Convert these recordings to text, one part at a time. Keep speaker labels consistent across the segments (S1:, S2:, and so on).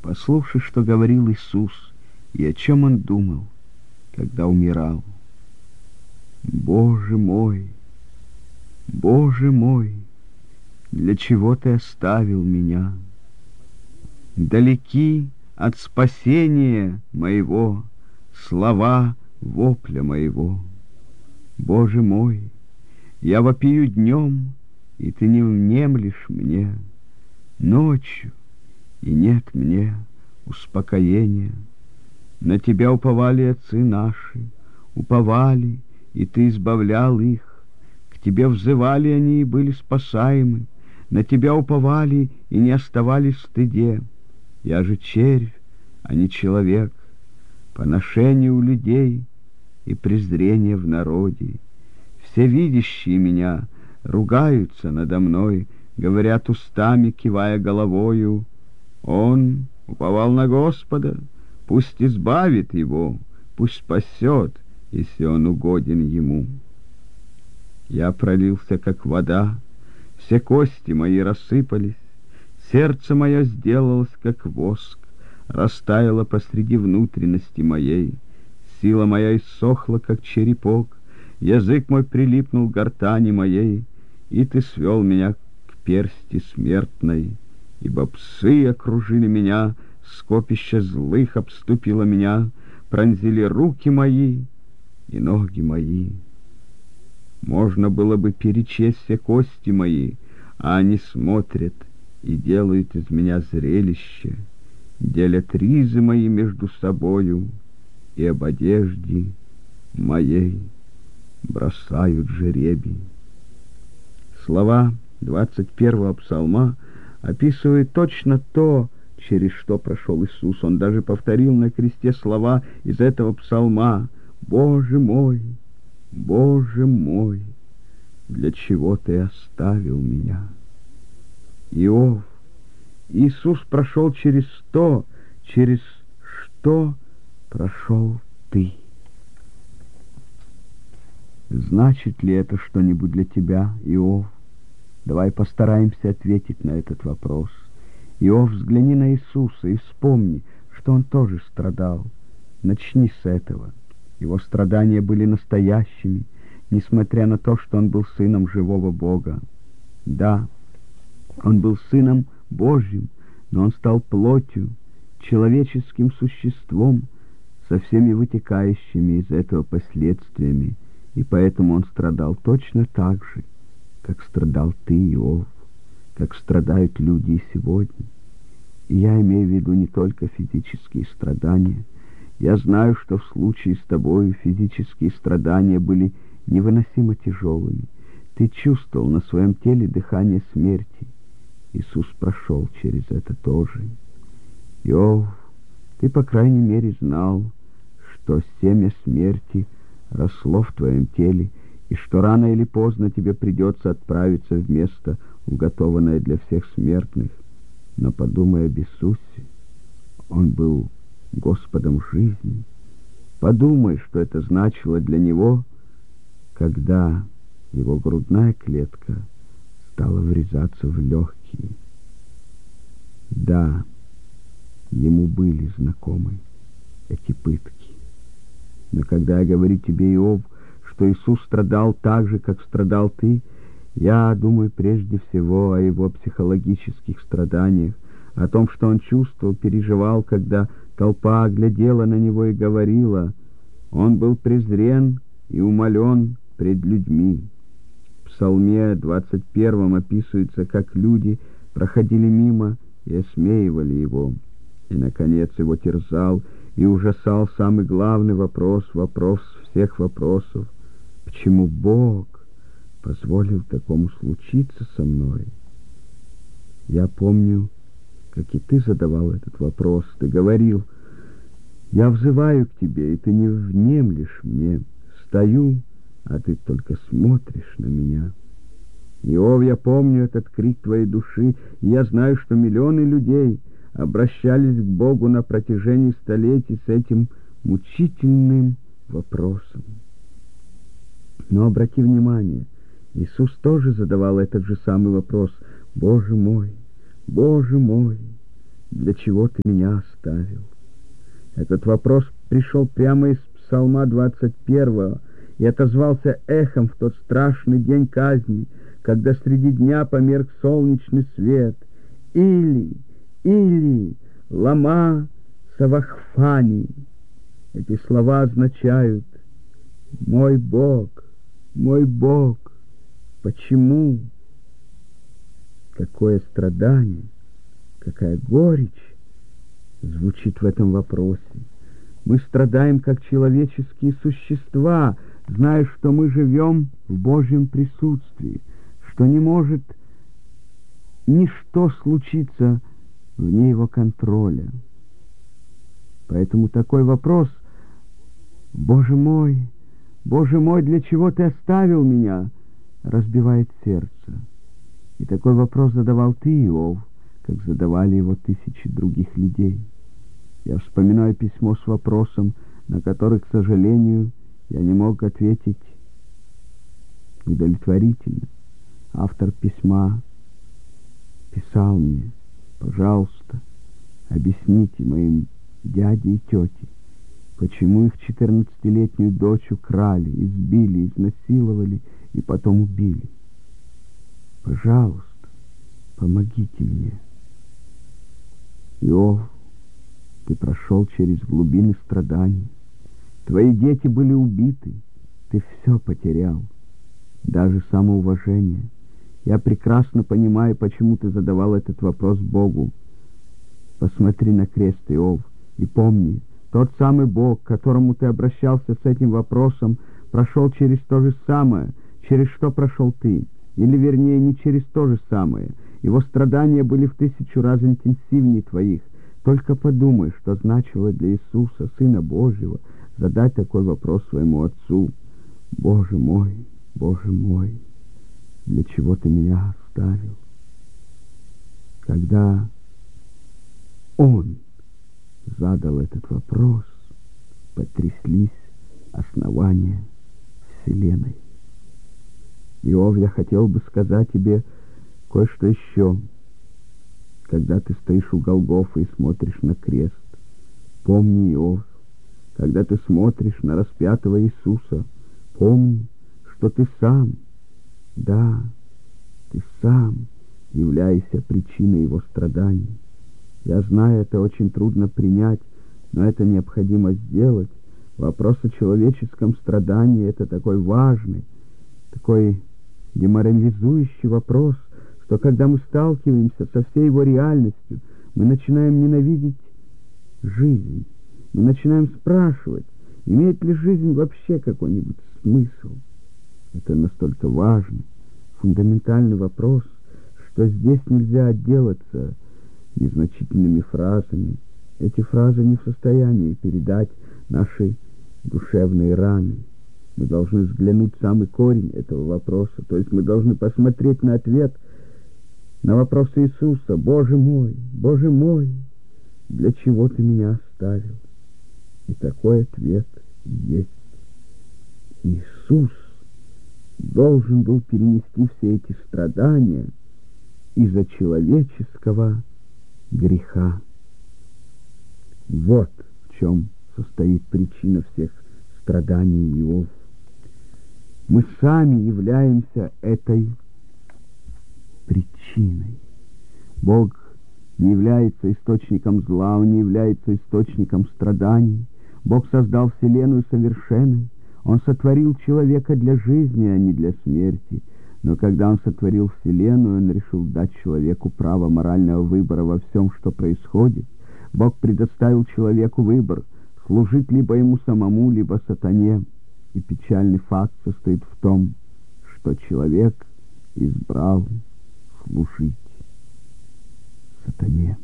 S1: Послушай, что говорил Иисус, и о чем Он думал, когда умирал. Боже мой, Боже мой, для чего Ты оставил меня? Далеки от спасения моего слова вопля моего. Боже мой, я вопию днем, и Ты не внемлешь мне, ночью, и нет мне успокоения. На Тебя уповали отцы наши, уповали, и Ты избавлял их. К Тебе взывали они и были спасаемы. На Тебя уповали и не оставались в стыде. Я же червь, а не человек, поношение у людей и презрение в народе. Все видящие меня ругаются надо мной, говорят устами, кивая головою: он уповал на Господа, пусть избавит его, пусть спасет, если он угоден ему. Я пролился, как вода, все кости мои рассыпались, сердце мое сделалось, как воск, растаяло посреди внутренности моей, сила моя иссохла, как черепок, язык мой прилипнул к гортани моей, и Ты свел меня к персти смертной, ибо псы окружили меня, скопище злых обступило меня, пронзили руки мои и ноги мои. Можно было бы перечесть все кости мои, а они смотрят и делают из меня зрелище, делят ризы мои между собою, и об одежде моей бросают жребий. Слова 21-го псалма описывают точно то, через что прошел Иисус. Он даже повторил на кресте слова из этого псалма: «Боже мой, Боже мой, для чего Ты оставил меня?» Иов, Иисус прошел через то, через что прошел ты. Значит ли это что-нибудь для тебя, Иов? Давай постараемся ответить на этот вопрос. Иов, взгляни на Иисуса и вспомни, что Он тоже страдал. Начни с этого. Его страдания были настоящими, несмотря на то, что Он был сыном живого Бога. Да, Он был сыном Божьим, но Он стал плотью, человеческим существом, со всеми вытекающими из этого последствиями, и поэтому Он страдал точно так же, как страдал ты, Иов, как страдают люди и сегодня. И я имею в виду не только физические страдания. Я знаю, что в случае с тобой физические страдания были невыносимо тяжелыми. Ты чувствовал на своем теле дыхание смерти. Иисус прошел через это тоже. Иов, ты, по крайней мере, знал, что семя смерти росло в твоем теле, и что рано или поздно тебе придется отправиться в место, уготованное для всех смертных. Но подумай об Иисусе. Он был Господом жизни. Подумай, что это значило для Него, когда Его грудная клетка стала врезаться в легкие. Да, Ему были знакомы эти пытки. Но когда я говорю тебе, Иов, что Иисус страдал так же, как страдал ты, я думаю прежде всего о Его психологических страданиях, о том, что Он чувствовал, переживал, когда толпа глядела на Него и говорила: Он был презрен и умолен пред людьми. В Псалме 21 описывается, как люди проходили мимо и осмеивали Его. И, наконец, Его терзал и ужасал самый главный вопрос, вопрос всех вопросов: почему Бог позволил такому случиться со мной? Я помню, как и ты задавал этот вопрос. Ты говорил: я взываю к тебе, и ты не внемлешь мне. Стою, а ты только смотришь на меня. Иов, я помню этот крик твоей души, и я знаю, что миллионы людей обращались к Богу на протяжении столетий с этим мучительным вопросом. Но обрати внимание, Иисус тоже задавал этот же самый вопрос: Боже мой, Боже мой, для чего ты меня оставил? Этот вопрос пришел прямо из Псалма 21 и отозвался эхом в тот страшный день казни, когда среди дня померк солнечный свет. Или, лама савахфани. Эти слова означают: мой Бог, почему? Какое страдание, какая горечь звучит в этом вопросе. Мы страдаем, как человеческие существа, зная, что мы живем в Божьем присутствии, что не может ничто случиться вне Его контроля. Поэтому такой вопрос: Боже мой, для чего ты оставил меня?», разбивает сердце. И такой вопрос задавал ты, Иов, как задавали его тысячи других людей. Я вспоминаю письмо с вопросом, на который, к сожалению, я не мог ответить удовлетворительно. Автор письма писал мне: «Пожалуйста, объясните моим дяде и тете, почему их 14-летнюю дочь украли, избили, изнасиловали и потом убили. Пожалуйста, помогите мне». Иов, ты прошел через глубины страданий. Твои дети были убиты. Ты все потерял, даже самоуважение. Я прекрасно понимаю, почему ты задавал этот вопрос Богу. Посмотри на крест, Иов, и помни, тот самый Бог, к которому ты обращался с этим вопросом, прошел через то же самое, через что прошел ты. Или, вернее, не через то же самое. Его страдания были в 1000 раз интенсивнее твоих. Только подумай, что значило для Иисуса, Сына Божьего, задать такой вопрос своему Отцу: Боже мой, для чего ты меня оставил?» Когда Он задал этот вопрос, потряслись основания Вселенной. Иов, я хотел бы сказать тебе кое-что еще. Когда ты стоишь у Голгофы и смотришь на крест, помни, Иов, когда ты смотришь на распятого Иисуса, помни, что ты сам, да, ты сам являешься причиной его страданий. Я знаю, это очень трудно принять, но это необходимо сделать. Вопрос о человеческом страдании — это такой важный, такой деморализующий вопрос, что когда мы сталкиваемся со всей его реальностью, мы начинаем ненавидеть жизнь. Мы начинаем спрашивать, имеет ли жизнь вообще какой-нибудь смысл. Это настолько важный, фундаментальный вопрос, что здесь нельзя отделаться незначительными фразами. Эти фразы не в состоянии передать наши душевные раны. Мы должны взглянуть в самый корень этого вопроса, то есть мы должны посмотреть на ответ на вопрос Иисуса: Боже мой, для чего ты меня оставил?» И такой ответ есть. Иисус должен был перенести все эти страдания из-за человеческого греха. Вот в чем состоит причина всех страданий Иова. Мы сами являемся этой причиной. Бог не является источником зла, Он не является источником страданий. Бог создал Вселенную совершенной. Он сотворил человека для жизни, а не для смерти. Но когда Он сотворил Вселенную, Он решил дать человеку право морального выбора во всем, что происходит. Бог предоставил человеку выбор — служить либо ему самому, либо сатане. И печальный факт состоит в том, что человек избрал служить сатане.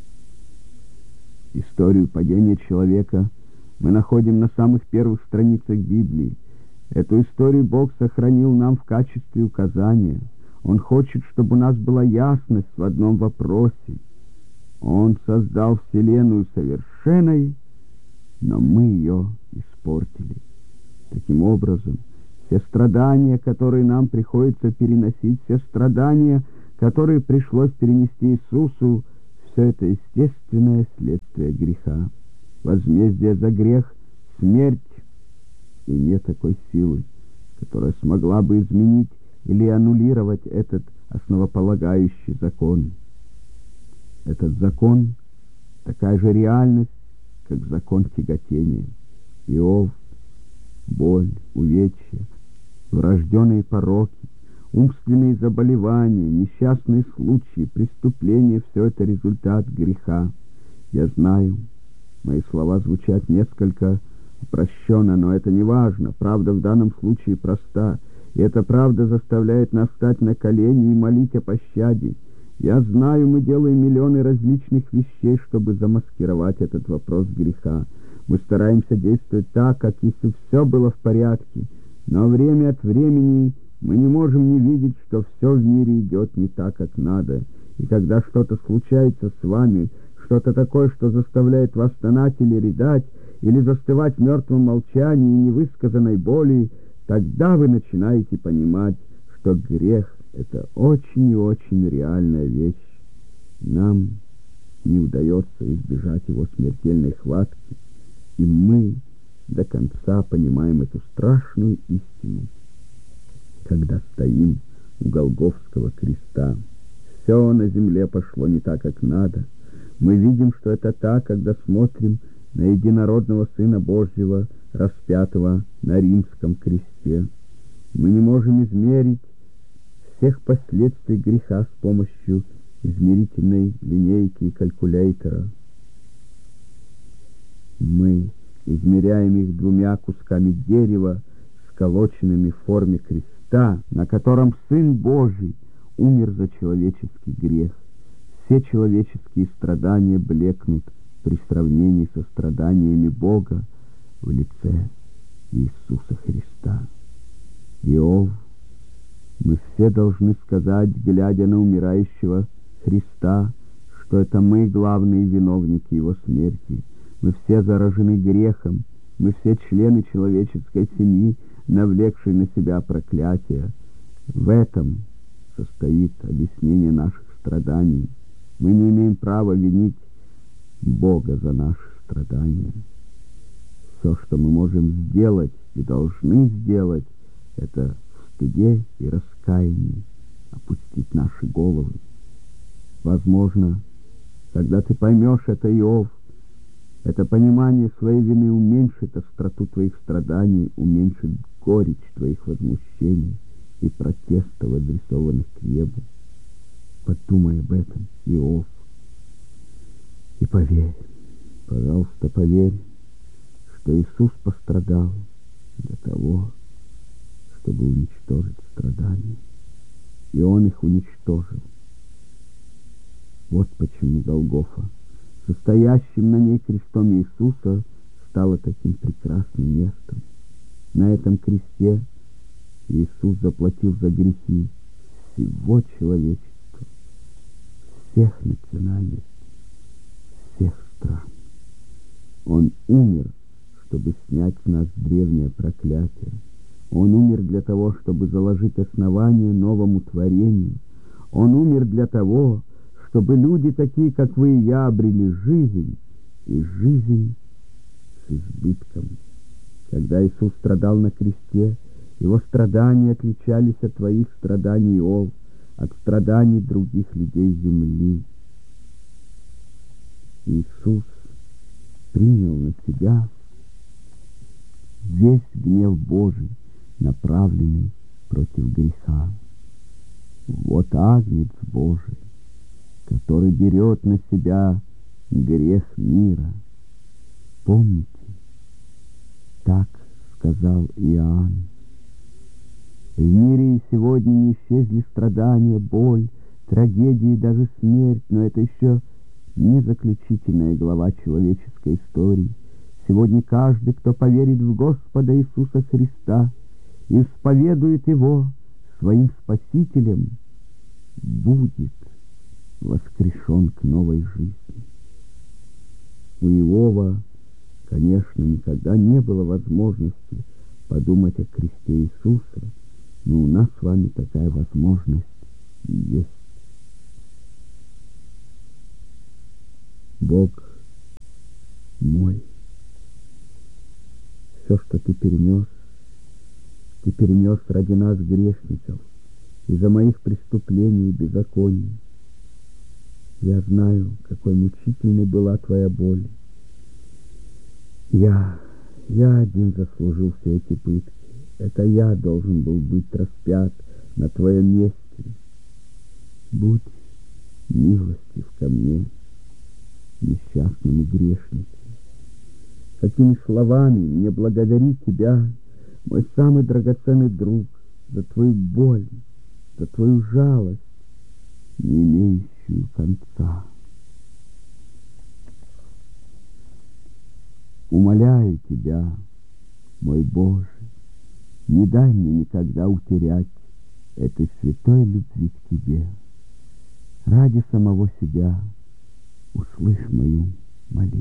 S1: Историю падения человека мы находим на самых первых страницах Библии. Эту историю Бог сохранил нам в качестве указания. Он хочет, чтобы у нас была ясность в одном вопросе. Он создал Вселенную совершенной, но мы ее испортили. Таким образом, все страдания, которые нам приходится переносить, все страдания, которые пришлось перенести Иисусу, все это естественное следствие греха. Возмездие за грех — смерть, и нет такой силы, которая смогла бы изменить или аннулировать этот основополагающий закон. Этот закон — такая же реальность, как закон тяготения. Иов, боль, увечья, врожденные пороки, умственные заболевания, несчастные случаи, преступления — все это результат греха. Я знаю, мои слова звучат несколько упрощенно, но это не важно. Правда в данном случае проста, и эта правда заставляет нас встать на колени и молить о пощаде. Я знаю, мы делаем миллионы различных вещей, чтобы замаскировать этот вопрос греха. Мы стараемся действовать так, как если все было в порядке, но время от времени мы не можем не видеть, что все в мире идет не так, как надо. И когда что-то случается с вами, что-то такое, что заставляет вас стонать или рыдать, или застывать в мертвом молчании и невысказанной боли, тогда вы начинаете понимать, что грех — это очень и очень реальная вещь. Нам не удается избежать его смертельной хватки, и мы до конца понимаем эту страшную истину, когда стоим у Голгофского креста. Все на земле пошло не так, как надо. Мы видим, что это так, когда смотрим на единородного Сына Божьего, распятого на римском кресте. Мы не можем измерить всех последствий греха с помощью измерительной линейки и калькулятора. Мы измеряем их двумя кусками дерева, сколоченными в форме креста, на котором Сын Божий умер за человеческий грех. Все человеческие страдания блекнут при сравнении со страданиями Бога в лице Иисуса Христа. Иов, мы все должны сказать, глядя на умирающего Христа, что это мы главные виновники Его смерти. Мы все заражены грехом, мы все члены человеческой семьи, навлекшие на себя проклятие. В этом состоит объяснение наших страданий. Мы не имеем права винить Бога за наши страдания. Все, что мы можем сделать и должны сделать, это в стыде и раскаянии опустить наши головы. Возможно, когда ты поймешь это, Иов, это понимание своей вины уменьшит остроту твоих страданий, уменьшит горечь твоих возмущений и протестов, адресованных к небу. Подумай об этом, Иов, и поверь, пожалуйста, поверь, что Иисус пострадал для того, чтобы уничтожить страдания, и Он их уничтожил. Вот почему Голгофа, состоящим на ней крестом Иисуса, стало таким прекрасным местом. На этом кресте Иисус заплатил за грехи всего человечества, всех национальностей, всех стран. Он умер, чтобы снять с нас древнее проклятие. Он умер для того, чтобы заложить основание новому творению. Он умер для того, чтобы люди, такие как вы и я, обрели жизнь, и жизнь с избытком. Когда Иисус страдал на кресте, Его страдания отличались от твоих страданий, Иов, от страданий других людей земли. Иисус принял на себя весь гнев Божий, направленный против греха. Вот Агнец Божий, который берет на себя грех мира. Помните, так сказал Иоанн. В мире и сегодня не исчезли страдания, боль, трагедии и даже смерть, но это еще не заключительная глава человеческой истории. Сегодня каждый, кто поверит в Господа Иисуса Христа и исповедует Его своим Спасителем, будет воскрешен к новой жизни. У Иова, конечно, никогда не было возможности подумать о кресте Иисуса, но у нас с вами такая возможность есть. Бог мой, все, что ты перенес ради нас, грешников, из-за моих преступлений и беззаконий. Я знаю, какой мучительной была твоя боль. Я один заслужил все эти пытки. Это я должен был быть распят на твоем месте. Будь милостив ко мне, несчастному грешнику. Какими словами мне благодарить тебя, мой самый драгоценный друг, за твою боль, за твою жалость, не имеющую конца. Умоляю тебя, мой Боже, не дай мне никогда утерять этой святой любви к тебе. Ради самого себя услышь мою молитву.